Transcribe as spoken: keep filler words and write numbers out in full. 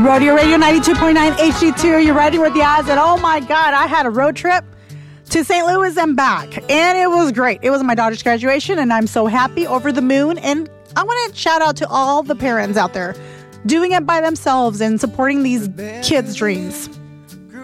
Rodeo Radio ninety-two point nine H D two. You're riding with the odds. And oh my God, I had a road trip to Saint Louis and back. And it was great. It was my daughter's graduation, and I'm so happy, over the moon. And I want to shout out to all the parents out there doing it by themselves and supporting these kids' dreams.